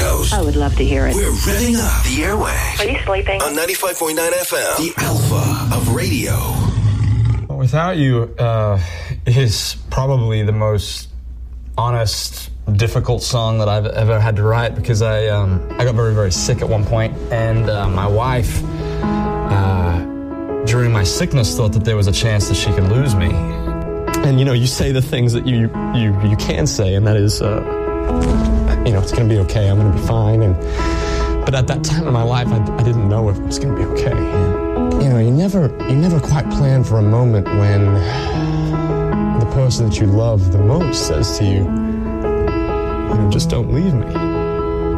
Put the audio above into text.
Coast. I would love to hear it. We're revving up the airwaves. Are you sleeping? On 95.9 FM, the alpha of radio. Without You is probably the most honest, difficult song that I've ever had to write, because I got very, very sick at one point, and my wife, during my sickness, thought that there was a chance that she could lose me. And, you know, you say the things that you can say, and that is, you know, it's going to be okay, I'm going to be fine. But at that time in my life, I didn't know if it was going to be okay. You know, you never quite plan for a moment when the person that you love the most says to you, you know, just don't leave me.